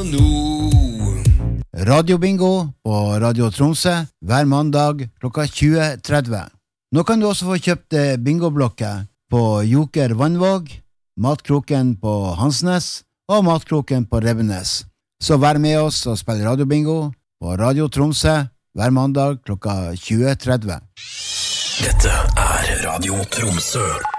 Radiobingo på Radio Tromsø hver mandag klokka 20.30. Nå kan du også få kjøpt bingoblokker på Joker Vannvåg, Matkroken på Hansnes og Matkroken på Rebbenes. Så vær med oss og spill radiobingo på Radio Tromsø hver mandag klokka 20.30. Dette Radio Tromsø.